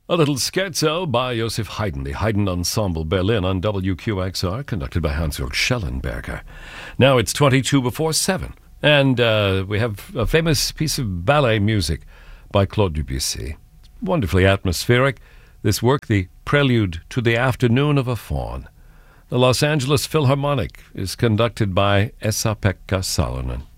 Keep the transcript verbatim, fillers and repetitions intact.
A little scherzo by Joseph Haydn, the Haydn Ensemble Berlin on W Q X R, conducted by Hans-Jörg Schellenberger. Now it's twenty-two before seven, and uh, we have a famous piece of ballet music by Claude Debussy. Wonderfully atmospheric. This work, the Prelude to the Afternoon of a Faun. The Los Angeles Philharmonic is conducted by Esa-Pekka Salonen.